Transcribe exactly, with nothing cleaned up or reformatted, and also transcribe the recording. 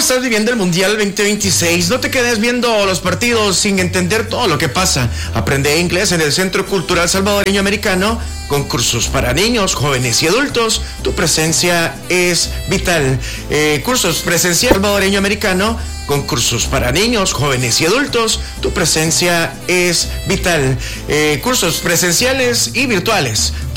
estás viviendo el Mundial veinte veintiséis? No te quedes viendo los partidos sin entender todo lo que pasa. Aprende inglés en el Centro Cultural Salvadoreño Americano, con cursos para niños, jóvenes y adultos. Tu presencia es vital. Eh, cursos presencial salvadoreño americano, con cursos para niños, jóvenes y adultos. Tu presencia es vital. Eh, cursos presenciales y virtuales.